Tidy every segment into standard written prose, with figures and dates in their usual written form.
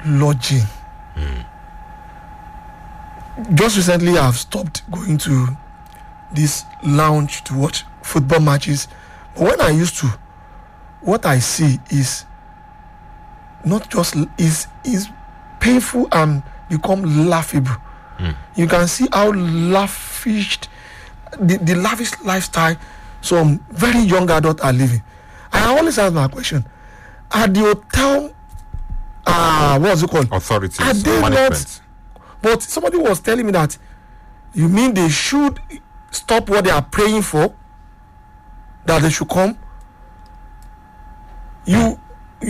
lodging. Just recently, I've stopped going to this lounge to watch football matches. But when I used to, what I see is not just is painful and become laughable. You can see how lavish the lavish lifestyle some very young adults are living. I always ask my question: are the hotel what's it called? Authorities, are they management. not? But somebody was telling me that you mean they should stop what they are praying for, that they should come. You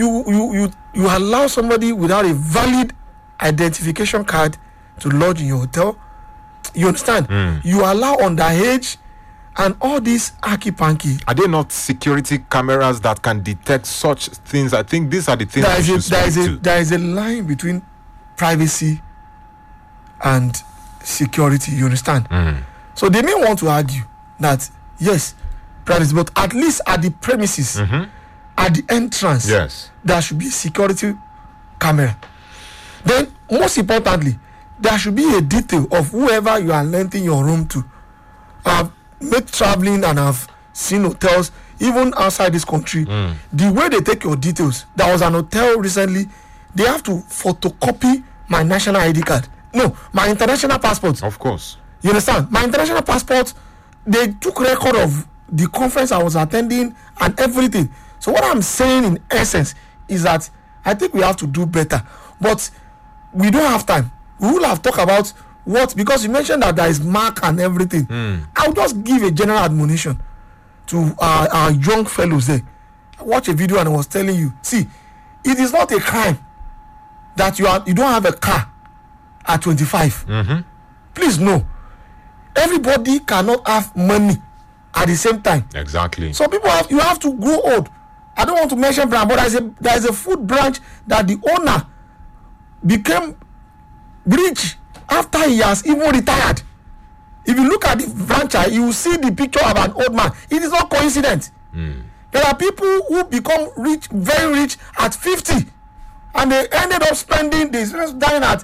allow somebody without a valid identification card to lodge in your hotel. You understand? You allow underage and all these arky-panky. Are there not security cameras that can detect such things? I think these are the things we should speak to. There is a line between privacy and security. You understand? So they may want to argue that yes, privacy, but at least at the premises, at the entrance, Yes. there should be a security camera. Then, most importantly, there should be a detail of whoever you are renting your room to. I've made traveling and I've seen hotels even outside this country. The way they take your details, there was an hotel recently, they have to photocopy my national ID card. No, my international passport. Of course. You understand? My international passport, they took record of the conference I was attending and everything. So what I'm saying in essence is that I think we have to do better. But we don't have time. We will have talked about what, because you mentioned that there is mark and everything. I'll just give a general admonition to our young fellows there. I watched a video and I was telling you, see, it is not a crime that you don't have a car at 25. Please no. Everybody cannot have money at the same time. Exactly. So you have to grow old. I don't want to mention brand, but there is a food branch that the owner became rich after he has even retired. If you look at the franchise, you will see the picture of an old man. It is not coincidence. There are people who become rich, very rich at 50, and they ended up spending, they dying at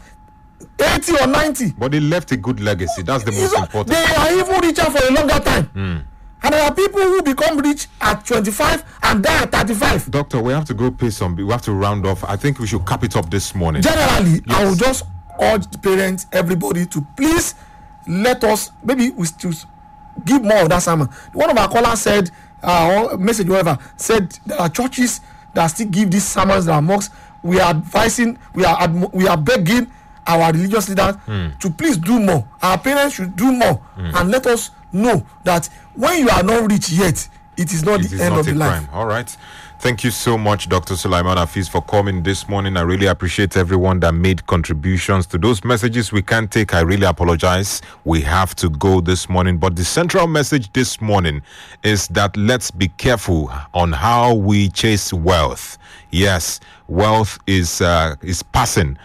80 or 90. But they left a good legacy. That's the most important. They are even richer for a longer time. And there are people who become rich at 25 and die at 35. Doctor, we have to go pay some. We have to round off. I think we should cap it up this morning. Generally, I will just urge the parents, everybody, to please let us, maybe we still give more of that sermon. One of our callers said, or message, whatever, said there are churches that still give these sermons, that are mosques. We are advising, we are begging our religious leaders to please do more. Our parents should do more and let us know that when you are not rich yet, it is not the end of the life. All right. Thank you so much, Dr. Sulaiman Hafiz, for coming this morning. I really appreciate everyone that made contributions to those messages we can't take. I really apologize. We have to go this morning. But the central message this morning is that let's be careful on how we chase wealth. Yes, wealth is passing.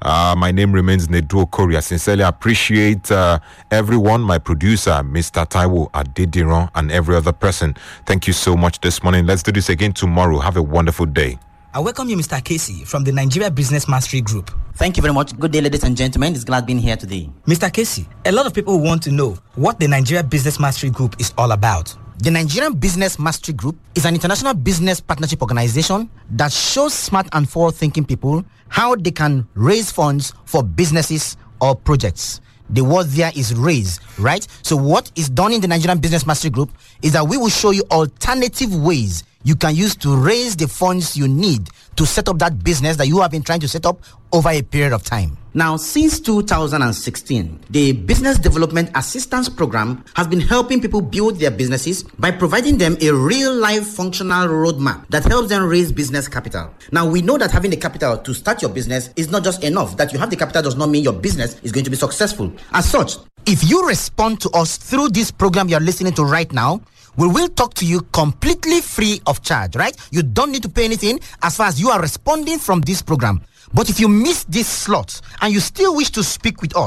My name remains Nedu Okori. I sincerely appreciate everyone, my producer, Mr. Taiwo Adediran, and every other person. Thank you so much this morning. Let's do this again tomorrow. Have a wonderful day. I welcome you, Mr. Casey, from the Nigeria Business Mastery Group. Thank you very much. Good day, ladies and gentlemen. It's glad being here today. Mr. Casey, a lot of people want to know what the Nigeria Business Mastery Group is all about. The Nigerian Business Mastery Group is an international business partnership organization that shows smart and forward-thinking people how they can raise funds for businesses or projects. The word there is raise, right? So what is done in the Nigerian Business Mastery Group is that we will show you alternative ways you can use to raise the funds you need to set up that business that you have been trying to set up over a period of time. Now, since 2016, the Business Development Assistance Program has been helping people build their businesses by providing them a real-life functional roadmap that helps them raise business capital. Now, we know that having the capital to start your business is not just enough. That you have the capital does not mean your business is going to be successful. As such, if you respond to us through this program you're listening to right now, we will talk to you completely free of charge, right? You don't need to pay anything as far as you are responding from this program. But if you miss this slot and you still wish to speak with us,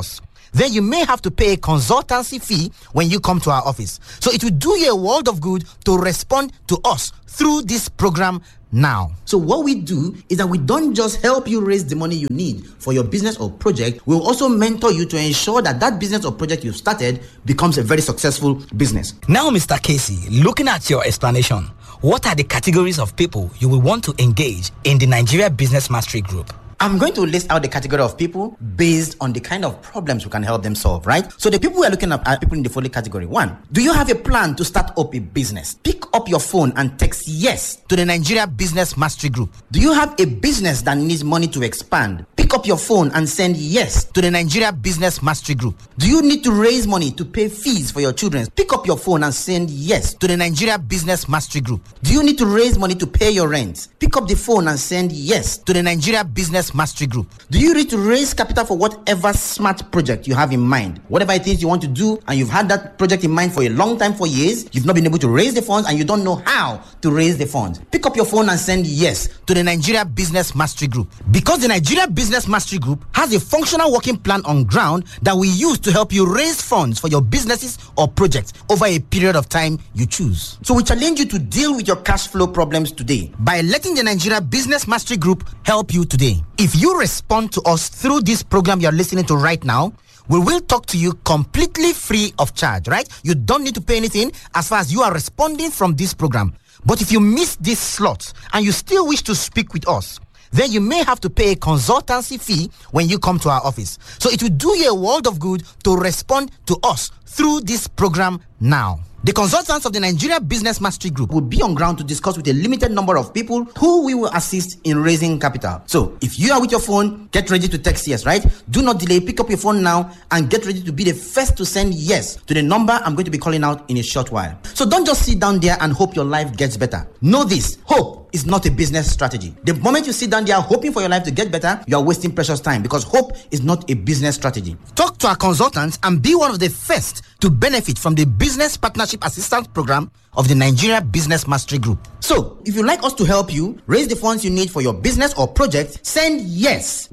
then you may have to pay a consultancy fee when you come to our office. So it will do you a world of good to respond to us through this program now. So what we do is that we don't just help you raise the money you need for your business or project. We'll also mentor you to ensure that that business or project you've started becomes a very successful business. Now, Mr. Casey, looking at your explanation, what are the categories of people you will want to engage in the Nigeria Business Mastery Group? I'm going to list out the category of people based on the kind of problems we can help them solve, right? So the people we are looking at are people in the following category. 1, do you have a plan to start up a business? Pick up your phone and text yes to the Nigeria Business Mastery Group. Do you have a business that needs money to expand? Pick up your phone and send yes to the Nigeria Business Mastery Group. Do you need to raise money to pay fees for your children? Pick up your phone and send yes to the Nigeria Business Mastery Group. Do you need to raise money to pay your rent? Pick up the phone and send yes to the Nigeria Business Mastery Group. Do you need to raise capital for whatever smart project you have in mind? Whatever it is you want to do, and you've had that project in mind for a long time, for years, you've not been able to raise the funds and you don't know how to raise the funds. Pick up your phone and send yes to the Nigeria Business Mastery Group. Because the Nigeria Business Mastery Group has a functional working plan on ground that we use to help you raise funds for your businesses or projects over a period of time you choose. So we challenge you to deal with your cash flow problems today by letting the Nigeria Business Mastery Group help you today. If you respond to us through this program you're listening to right now, we will talk to you completely free of charge, right? You don't need to pay anything as far as you are responding from this program. But if you miss this slot and you still wish to speak with us, then you may have to pay a consultancy fee when you come to our office. So it will do you a world of good to respond to us through this program now. The consultants of the Nigeria Business Mastery Group will be on ground to discuss with a limited number of people who we will assist in raising capital. So if you are with your phone, get ready to text yes, right? Do not delay. Pick up your phone now and get ready to be the first to send yes to the number I'm going to be calling out in a short while. So don't just sit down there and hope your life gets better. Know this: hope is not a business strategy. The moment you sit down there hoping for your life to get better, you are wasting precious time, because hope is not a business strategy. Talk to our consultants and be one of the first to benefit from the Business Partnership Assistance Program of the Nigeria Business Mastery Group. So, if you'd like us to help you raise the funds you need for your business or project, send yes,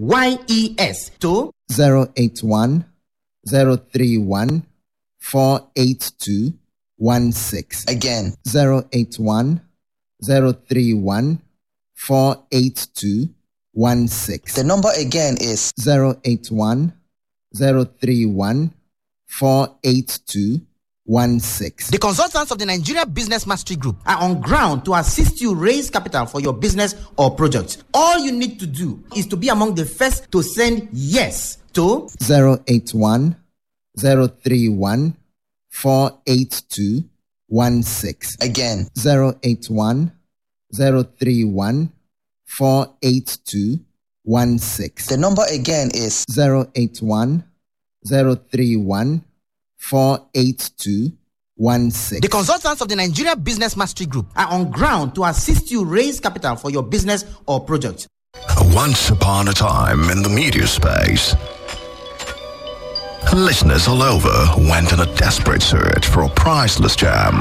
YES, to 081 031 482 16. Again, 081 031 482 16. The number again is 081 031 482 16. The consultants of the Nigeria Business Mastery Group are on ground to assist you raise capital for your business or project. All you need to do is to be among the first to send yes to 081 031 482 16. Again, 081 031 482 16. The number again is 081 031 482 16. The consultants of the Nigeria Business Mastery Group are on ground to assist you raise capital for your business or project. Once upon a time in the media space, listeners all over went on a desperate search for a priceless gem.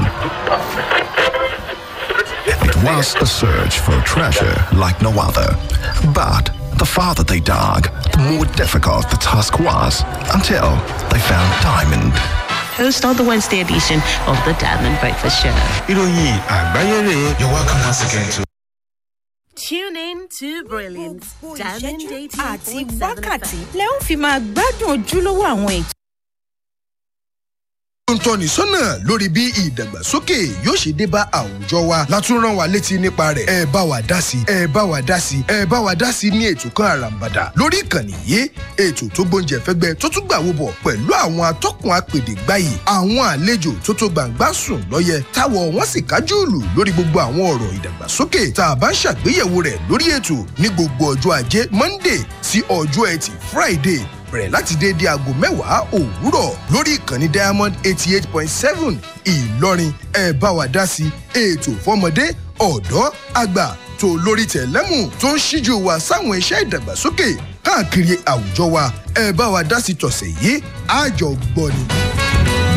It was a search for a treasure like no other. But the farther they dug, the more difficult the task was, until they found diamond. Host of the Wednesday edition of the Diamond Breakfast Show. You're welcome once again to Tune in to Brilliance. Diamond 18.7 àti wákàtí lẹ́hìn fi máa gbádùn ojúlówó àwọn ètò. ń tọ́ni sọ́nà lórí bí ìdàgbàsókè yóò ṣe dé bá àwùjọ wa látún rán wa létí nípa rẹ̀. ẹ bá wa dá sí ẹ bá wa dá sí ẹ bá wa dá sí ní ètò kan àràǹbàdà lórí ìkànnì yìí, ètò tó gbóúnjẹ fẹ́gbẹ́ tó tún gbà wo bọ̀ pẹ̀lú àwọn atọ́kùn apèdè gbáyì, àwọn àlejò tó tó gbàǹgbà sùn lọ́yẹ táwọ̀ wọ́n sì kájú ìlú lórí gbogbo àwọn ọ̀rọ̀ ìdàgbàsókè tá a bá ń ṣàgbéyẹ̀wò rẹ̀ lórí ètò ní gbogbo ọjọ́ ajé Monday sí ọjọ́ ẹtì Friday bẹ̀rẹ̀ láti déédé aago 10 òwúrọ̀ lórí ìkànnì Diamond 88.7 Ìlọrin. ẹ bá wa dá sí ètò fọ́mọdé ọ̀dọ́ àgbà tó lórí tẹ̀lẹ́mù tó ń ṣíjú wa sáwọn iṣẹ́ ìdàgbàsókè káàkiri àwùjọ wa. ẹ bá wa dá sí tọ̀sẹ̀ yìí àjọgbọ́ni.